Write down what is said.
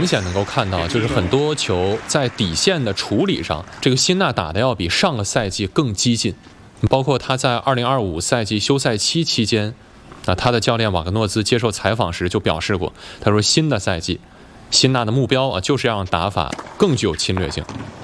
明显能够看到，就是很多球在底线的处理上，这个辛纳打得要比上个赛季更激进。包括他在2025赛季休赛期期间，他的教练瓦格诺兹接受采访时就表示过，他说新的赛季，辛纳的目标就是要让打法更具有侵略性。